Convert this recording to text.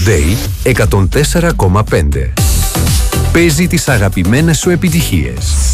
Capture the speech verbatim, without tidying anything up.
Today εκατόν τέσσερα κόμμα πέντε. Παίζει τις αγαπημένες σου επιτυχίες.